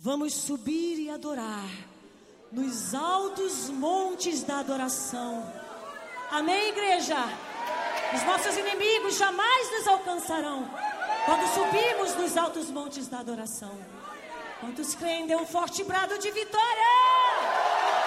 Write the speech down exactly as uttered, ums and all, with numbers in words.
Vamos subir e adorar nos altos montes da adoração. Amém, igreja? Os nossos inimigos jamais nos alcançarão quando subirmos nos altos montes da adoração. Quantos creem, dê um forte brado de vitória!